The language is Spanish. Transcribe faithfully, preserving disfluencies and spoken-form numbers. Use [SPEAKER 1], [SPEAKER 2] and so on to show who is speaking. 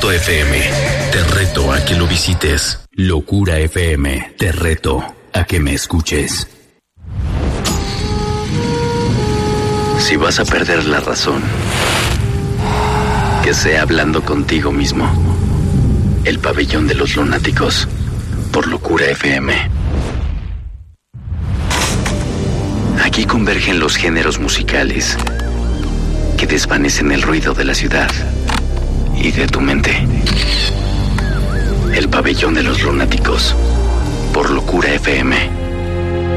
[SPEAKER 1] F M. Te reto a que lo visites. Locura F M. Te reto a que me escuches. Si vas a perder la razón, que sea hablando contigo mismo. El pabellón de los lunáticos, por Locura F M. Aquí convergen los géneros musicales que desvanecen el ruido de la ciudad y de tu mente. El pabellón de los lunáticos, por Locura F M.